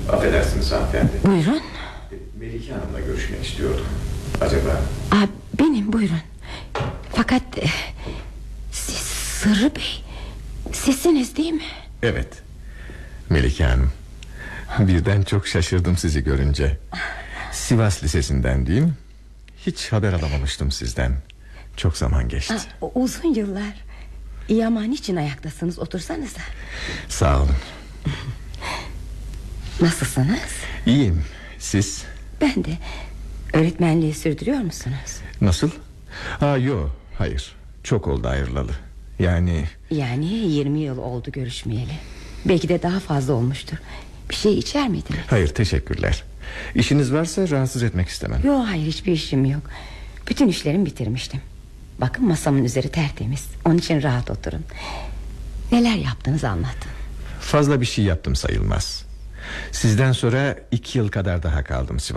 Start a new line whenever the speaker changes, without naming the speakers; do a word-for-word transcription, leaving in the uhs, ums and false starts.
Affedersiniz hanımefendi.
Buyurun.
Melike Hanım'la görüşmek istiyordum. Acaba?
Aa, benim, buyurun. Fakat e, siz Sırrı Bey, sizsiniz değil mi?
Evet, Melike Hanım. Birden çok şaşırdım sizi görünce. Sivas Lisesi'nden değil mi? Hiç haber alamamıştım sizden. Çok zaman geçti.
Aa, uzun yıllar. İyi ama niçin ayaktasınız, otursanıza.
Sağ olun.
Nasılsınız?
İyiyim, siz?
Ben de. Öğretmenliği sürdürüyor musunuz?
Nasıl? Aa, yok, hayır. Çok oldu ayrılalı. Yani...
Yani yirmi yıl oldu görüşmeyeli. Belki de daha fazla olmuştur. Bir şey içer miydiniz?
Hayır, teşekkürler. İşiniz varsa rahatsız etmek istemem.
Yok, hayır, hiçbir işim yok. Bütün işlerimi bitirmiştim. Bakın masamın üzeri tertemiz. Onun için rahat oturun. Neler yaptınız anlatın.
Fazla bir şey yaptım sayılmaz. Sizden sonra iki yıl kadar daha kaldım Sivas'ta.